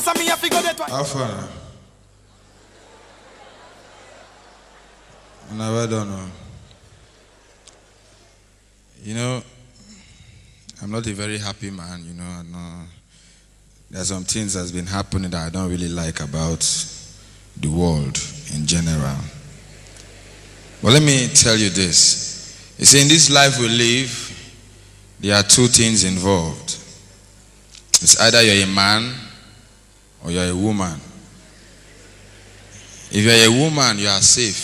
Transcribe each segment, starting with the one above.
How far? I never don't know. You know, I'm not a very happy man, you know. And, there are some things that's been happening that I don't really like about the world in general. But let me tell you this. You see, in this life we live, there are two things involved. It's either you're a man or you're a woman. If you're a woman, you are safe.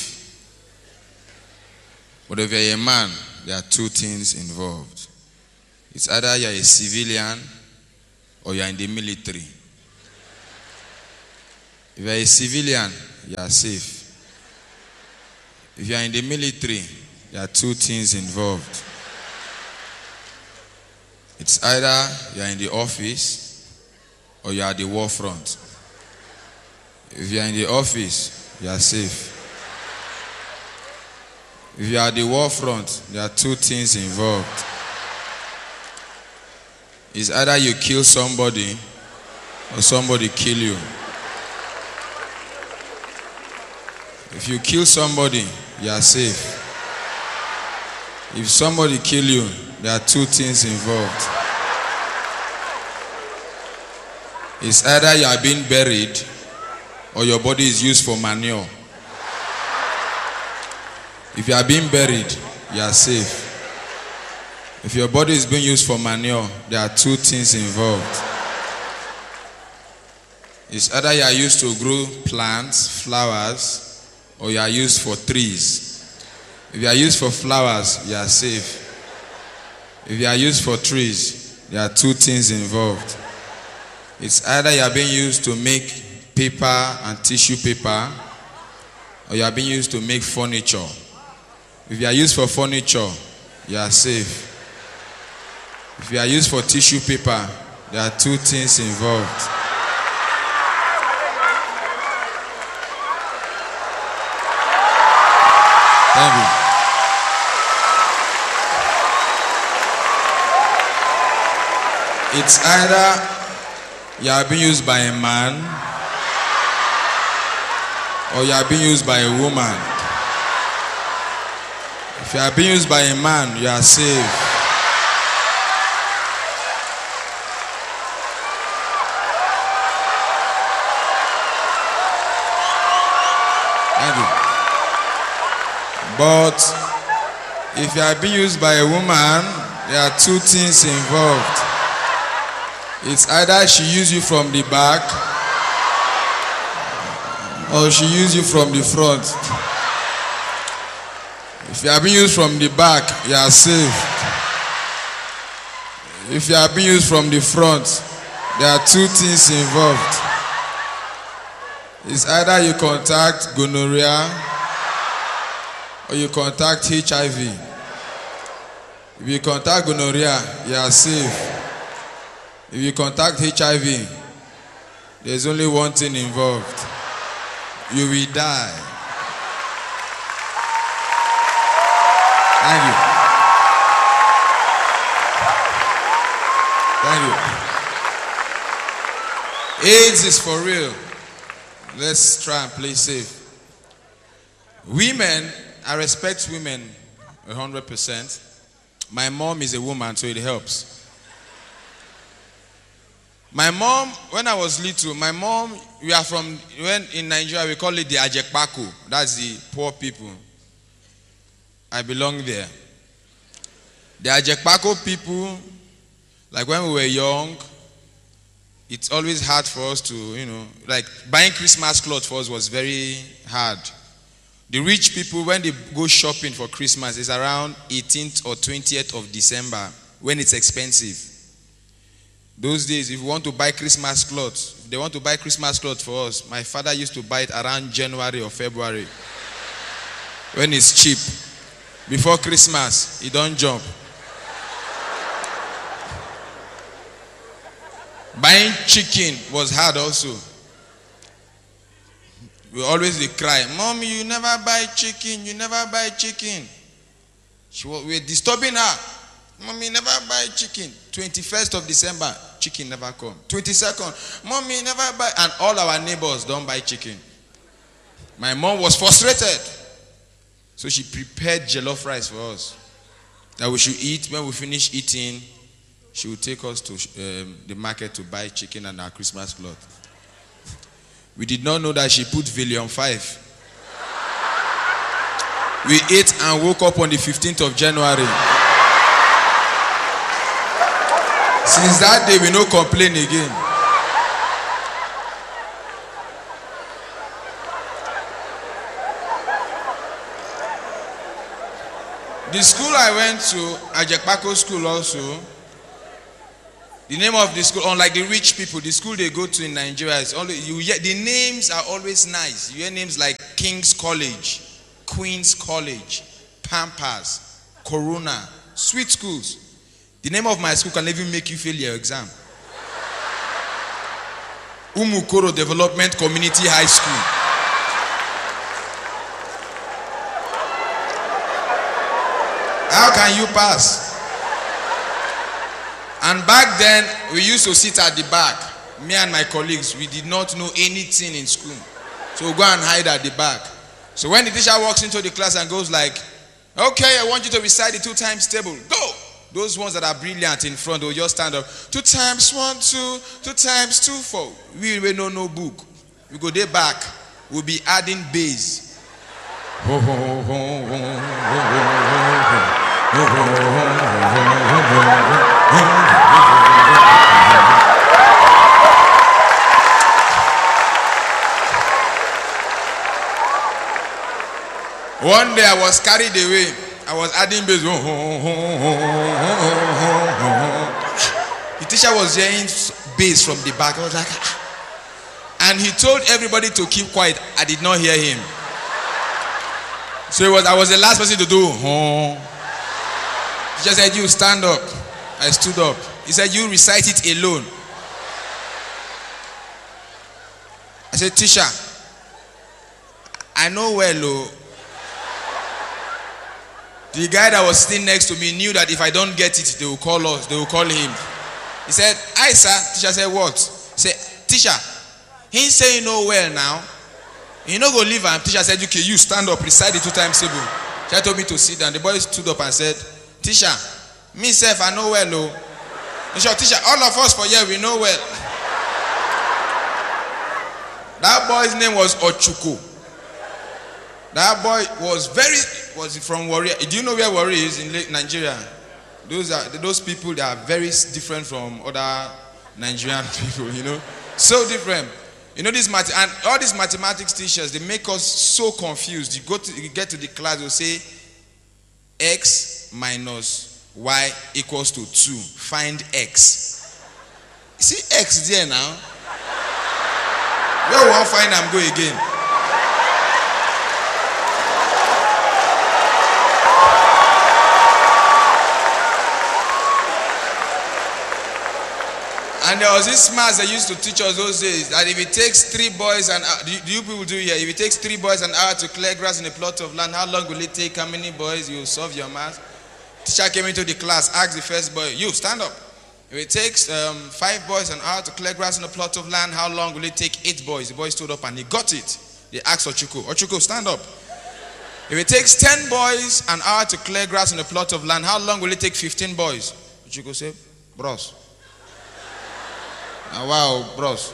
But if you're a man, there are two things involved. It's either you're a civilian or you're in the military. If you're a civilian, you are safe. If you're in the military, there are two things involved. It's either you're in the office or you're at the war front. If you're in the office, you are safe. If you are at the war front, there are two things involved. It's either you kill somebody or somebody kill you. If you kill somebody, you are safe. If somebody kill you, there are two things involved. It's either you are being buried or your body is used for manure. If you are being buried, you are safe. If your body is being used for manure, there are two things involved. It's either you are used to grow plants, flowers, or you are used for trees. If you are used for flowers, you are safe. If you are used for trees, there are two things involved. It's either you are being used to make paper and tissue paper, or you are being used to make furniture. If you are used for furniture, you are safe. If you are used for tissue paper, there are two things involved. Thank you. It's either you are being used by a man or you are being used by a woman. If you are being used by a man, you are safe. But if you are being used by a woman, there are two things involved. It's either she used you from the back or she used you from the front. If you are being used from the back, you are safe. If you are being used from the front, there are two things involved. It's either you contact gonorrhea or you contact HIV. If you contact gonorrhea, you are safe. If you contact HIV, there's only one thing involved. You will die. Thank you. AIDS is for real. Let's try and play safe. Women, I respect women 100%. My mom is a woman, so it helps. My mom, when I was little, we are from, in Nigeria, we call it the Ajekpaku. That's the poor people. I belong there. The Ajekpaku people, like when we were young, it's always hard for us to, like buying Christmas clothes for us was very hard. The rich people, when they go shopping for Christmas, it's around 18th or 20th of December when it's expensive. Those days, if you want to buy Christmas clothes, if they want to buy Christmas clothes for us, my father used to buy it around January or February when it's cheap. Before Christmas, he don't jump. Buying chicken was hard also. We always cry, "Mommy, you never buy chicken, you never buy chicken." We were disturbing her. "Mommy, never buy chicken." 21st of December, Chicken never come. 22nd, mommy never buy. And all our neighbors don't buy chicken. My mom was frustrated. So she prepared jollof rice for us that we should eat. When we finish eating, she would take us to the market to buy chicken and our Christmas cloth. We did not know that she put Valium 5. We ate and woke up on the 15th of January. Since that day, we no complain again. The school I went to, Ajekpako School also, the name of the school, unlike the rich people, the school they go to in Nigeria, is only, the names are always nice. You hear names like King's College, Queen's College, Pampers, Corona, sweet schools. The name of my school can even make you fail your exam. Umukoro Development Community High School. How can you pass? And back then, we used to sit at the back. Me and my colleagues, we did not know anything in school. So we go and hide at the back. So when the teacher walks into the class and goes like, okay, I want you to recite the 2 times table. Go! Those ones that are brilliant in front will just stand up. 2 times 1, 2, 2 times 2, 4. We will know no book. We go there back. We'll be adding bass. One day I was carried away. I was adding bass. The teacher was hearing bass from the back. I was like, ah. And he told everybody to keep quiet. I did not hear him. So I was the last person to do. He just said, you stand up. I stood up. He said, you recite it alone. I said, teacher, I know well, oh. The guy that was sitting next to me knew that if I don't get it, they will call us. They will call him. He said, "Aye, sir." Teacher said, "What?" He said, "Teacher, he say you know well now. You know go leave him." Teacher said, "Okay, you stand up, recite the 2 times table." Teacher told me to sit down. The boy stood up and said, "Teacher, me self I know well, oh." He said, "Teacher, all of us for here we know well." That boy's name was Ochuko. That boy was from Warri. Do you know where Warri is in Nigeria? Those people that are very different from other Nigerian people, you know. So different. You know, and all these mathematics teachers, they make us so confused. You get to the class, they'll say x minus y equals to 2. Find x. You see x there now? Where we won't find them go again. And there was this maths they used to teach us those days that if it takes 3 boys and do you people do here? If it takes 3 boys an hour to clear grass in a plot of land, how long will it take? How many boys? You solve your math. Teacher came into the class, asked the first boy, "You stand up. If it takes 5 boys an hour to clear grass in a plot of land, how long will it take 8 boys?" The boy stood up and he got it. They asked Ochuko, "Ochuko, stand up. If it takes 10 boys an hour to clear grass in a plot of land, how long will it take 15 boys?" Ochuko said, "Bros. Wow, bros.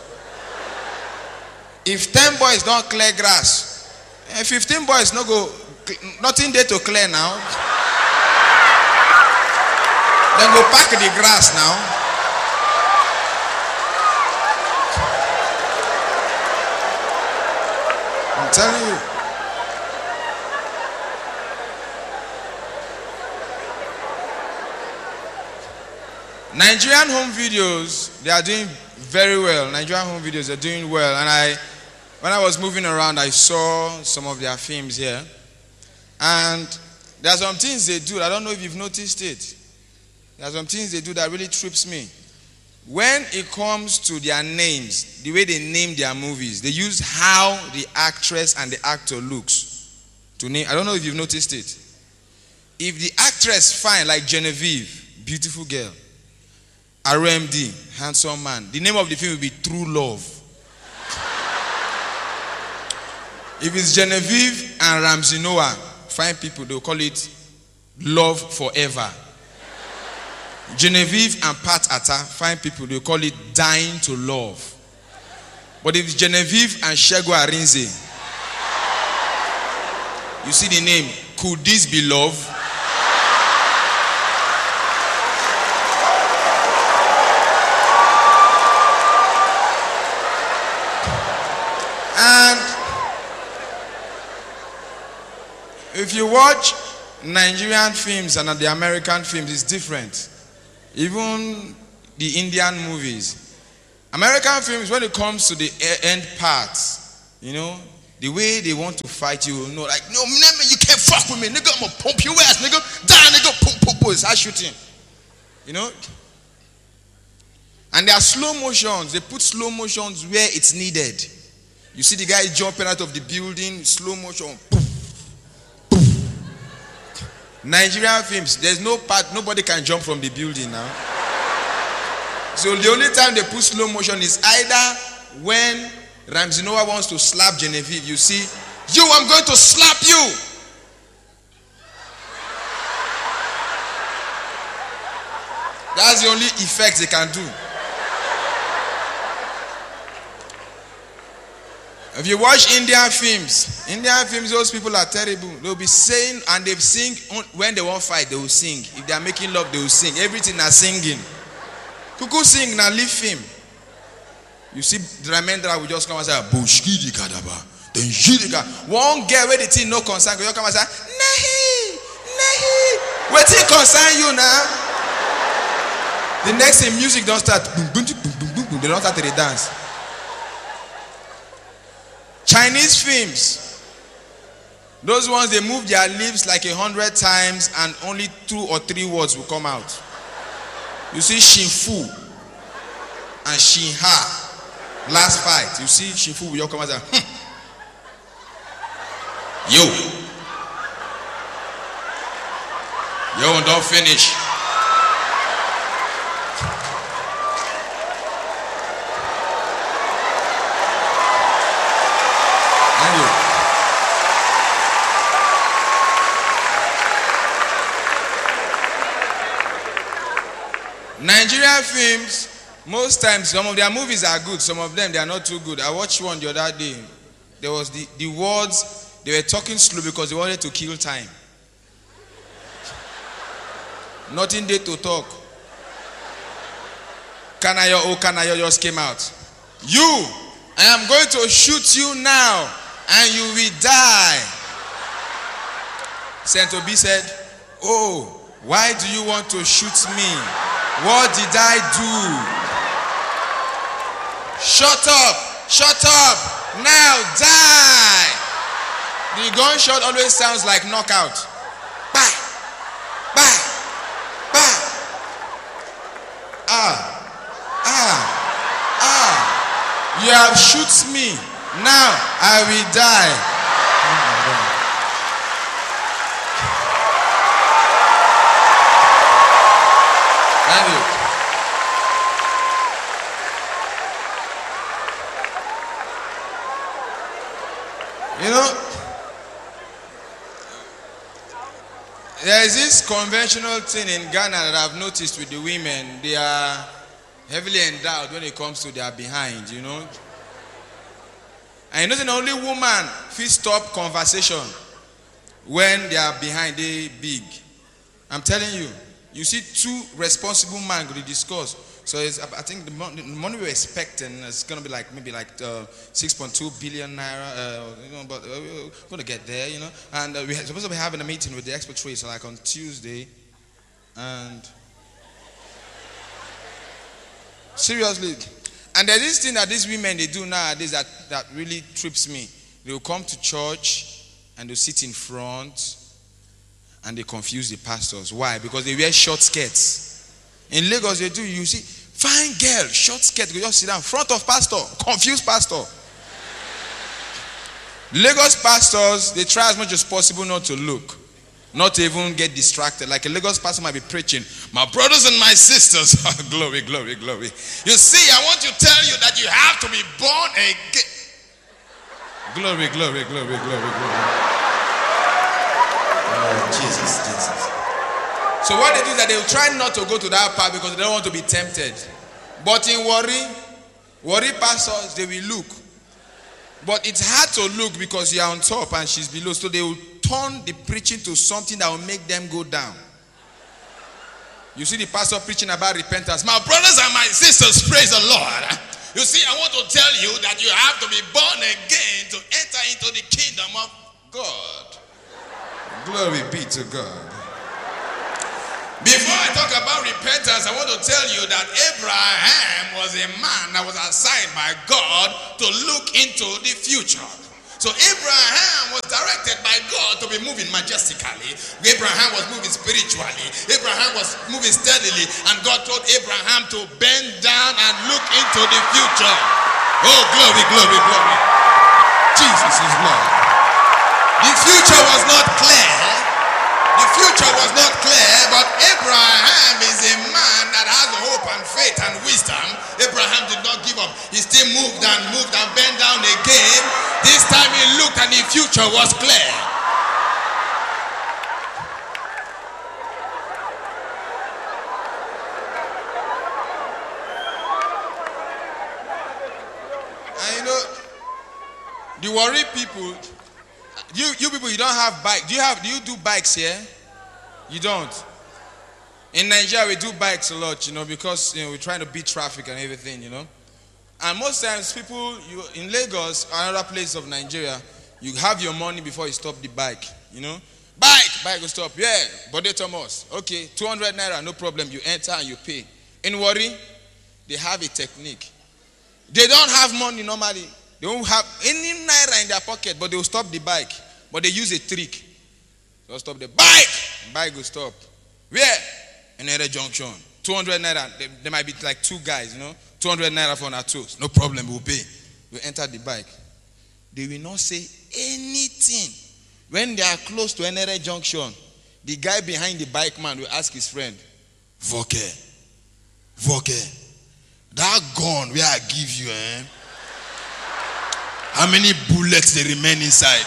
If 10 boys don't clear grass, 15 boys no go, nothing there to clear now. Then go pack the grass now." I'm telling you. Nigerian home videos, they are doing very well. Nigerian home videos are doing well. And when I was moving around, I saw some of their films here. And there are some things they do. I don't know if you've noticed it. There are some things they do that really trips me. When it comes to their names, the way they name their movies, they use how the actress and the actor looks to name. I don't know if you've noticed it. If the actress fine, like Genevieve, beautiful girl, RMD, handsome man. The name of the film will be True Love. If it's Genevieve and Ramsey Noah, fine people, they'll call it Love Forever. Genevieve and Pat Atta, fine people, they'll call it Dying to Love. But if it's Genevieve and Shego Arinze, you see the name, Could This Be Love? And if you watch Nigerian films and the American films, it's different. Even the Indian movies. American films, when it comes to the end parts, you know, the way they want to fight you, like, no, you can't fuck with me, nigga, I'm gonna pump your ass, nigga, die, nigga, pump, pump, pump, it's hard shooting. You know? And there are slow motions, they put slow motions where it's needed. You see the guy jumping out of the building, slow motion. Nigerian films, there's no part, nobody can jump from the building now. So the only time they put slow motion is either when Ramsey Noah wants to slap Genevieve. You see, I'm going to slap you. That's the only effect they can do. If you watch Indian films, those people are terrible. They'll be saying, and they sing, when they won't fight, they will sing. If they are making love, they will sing. Everything are singing. Kuku sing, now leave him. You see, Dramendra will just come and say, Bushkidi Kadaba. Then Jidika. One girl where the thing no concern, you come and say, Nahi, Nahi. Wait till it concern you now. The next thing, music don't start. Boom, boom, boom, boom, boom, boom. They don't start to the dance. Chinese films, those ones, they move their lips like 100 times and only 2 or 3 words will come out. You see Shin Fu and Shin Ha, last fight, you see Shin Fu will come out and say, Yo, don't finish. Nigerian films, most times, some of their movies are good, some of them they are not too good. I watched one the other day. There was the words, they were talking slow because they wanted to kill time. Nothing there to talk. Kanayo just came out. I am going to shoot you now and you will die. Saint Obi said, oh, why do you want to shoot me? What did I do? Shut up, now die. The gunshot always sounds like knockout. Bah, bah, bah. You have shot me, now I will die. Thank you. You know, there is this conventional thing in Ghana that I've noticed with the women. They are heavily endowed when it comes to their behind, you know. And you know, the only woman fit stop conversation when they are behind, they big. I'm telling you. You see 2 responsible men going to discuss. So I think the money we're expecting is going to be like maybe like 6.2 billion naira. You know, but we're going to get there, you know. And we're supposed to be having a meeting with the expatriates like on Tuesday. And seriously, and there's this thing that these women they do nowadays that really trips me. They will come to church and they'll sit in front. And they confuse the pastors. Why? Because they wear short skirts. In Lagos, they do. You see, fine girl, short skirt. You just sit down in front of pastor. Confused pastor. Lagos pastors, they try as much as possible not to look. Not to even get distracted. Like a Lagos pastor might be preaching, my brothers and my sisters, glory, glory, glory. You see, I want to tell you that you have to be born again. Glory, glory, glory, glory, glory. Oh, Jesus, Jesus. So what they do is that they will try not to go to that part because they don't want to be tempted. But in worry pastors, they will look. But it's hard to look because you're on top and she's below. So they will turn the preaching to something that will make them go down. You see the pastor preaching about repentance. My brothers and my sisters, praise the Lord. You see, I want to tell you that you have to be born again to enter into the kingdom of God. Glory be to God. Before I talk about repentance, I want to tell you that Abraham was a man that was assigned by God to look into the future. So Abraham was directed by God to be moving majestically. Abraham was moving spiritually. Abraham was moving steadily. And God told Abraham to bend down and look into the future. Oh, glory, glory, glory. Jesus is Lord. The future was not clear. The future was not clear, but Abraham is a man that has hope and faith and wisdom. Abraham did not give up. He still moved and bent down again. This time he looked and the future was clear. And you know, the worry people, you people, you don't have bike. Do you do bikes here? You don't. In Nigeria, we do bikes a lot, you know, because we're trying to beat traffic and everything, you know. And most times, people in Lagos or another place of Nigeria, you have your money before you stop the bike, you know. Bike will stop. Yeah, Bode Thomas. Okay, 200 naira, no problem. You enter and you pay. In Warri, they have a technique. They don't have money normally. They don't have any naira in their pocket, but they will stop the bike. But they use a trick. They'll stop the bike. Bike will stop. Where? Another junction. 200 naira. There might be like two guys, you know. 200 naira for our toes. No problem, we'll pay. We enter the bike. They will not say anything. When they are close to another junction, the guy behind the bike man will ask his friend, Voke, that gun where I give you, how many bullets they remain inside?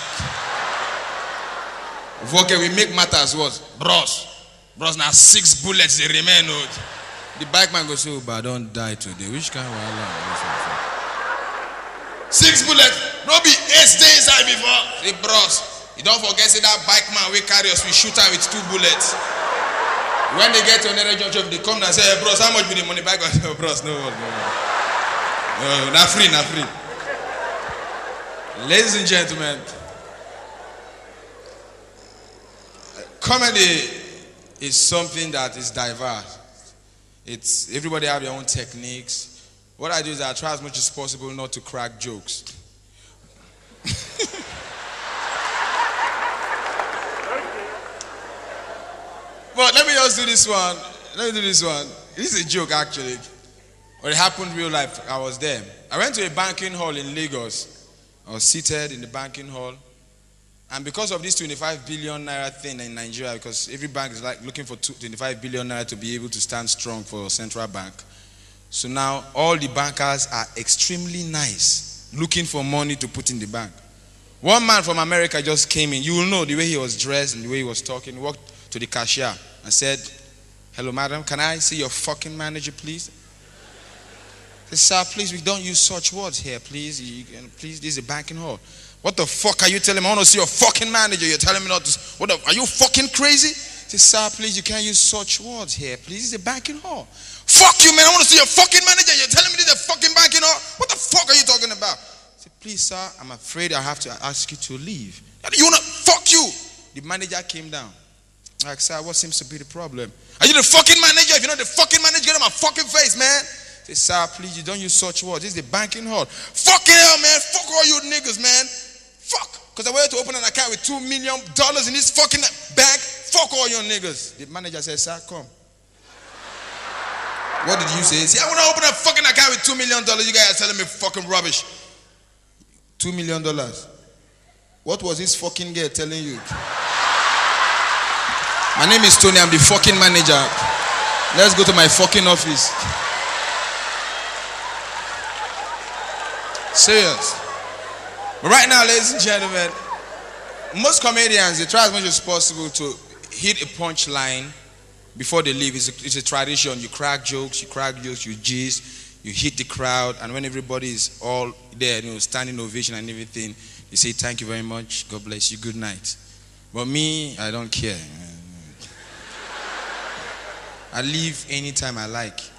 Voke, we make matters worse. Bros, now 6 bullets they remain. The bike man goes, oh, but I don't die today. Which kind of alarm? 6 bullets. No be 8 stay inside before. Say, bros, you don't forget, say that bike man we carry us, we shoot her with 2 bullets. When they get to another junction, they come and say, hey, bros, how much be the money? Bike goes, oh, bros, no, not free. Ladies and gentlemen, comedy is something that is diverse. It's everybody have their own techniques. What I do is I try as much as possible not to crack jokes. But let me just do this one. This is a joke actually. But it happened real life. I was there. I went to a banking hall in Lagos. I was seated in the banking hall. And because of this 25 billion naira thing in Nigeria, because every bank is like looking for 25 billion naira to be able to stand strong for central bank. So now all the bankers are extremely nice, looking for money to put in the bank. One man from America just came in. You will know the way he was dressed and the way he was talking. He walked to the cashier and said, hello, madam, can I see your fucking manager, please? He said, sir, please, we don't use such words here, please. Please, this is a banking hall. What the fuck are you telling me? I want to see your fucking manager. You're telling me not to. Are you fucking crazy? He said, sir, please, you can't use such words here, please. It's a banking hall. Fuck you, man. I want to see your fucking manager. You're telling me this is a fucking banking hall? What the fuck are you talking about? He said, please, sir, I'm afraid I have to ask you to leave. You want to? Fuck you. The manager came down. Like, sir, what seems to be the problem? Are you the fucking manager? If you're not the fucking manager, get on my fucking face, man. He said, sir, please, you don't use such words. This is the banking hall. Fucking hell, man. Fuck all you niggas, man. Fuck. Because I wanted to open an account with $2 million in this fucking bank. Fuck all your niggas. The manager said, sir, come. What did you say? See, I want to open a fucking account with $2 million. You guys are telling me fucking rubbish. $2 million. What was this fucking girl telling you? My name is Tony. I'm the fucking manager. Let's go to my fucking office. Serious. But right now, ladies and gentlemen, most comedians, they try as much as possible to hit a punchline before they leave. It's a tradition. You crack jokes, you gist, you hit the crowd, and when everybody is all there, standing ovation and everything, you say, thank you very much, God bless you, good night. But me, I don't care. I leave anytime I like.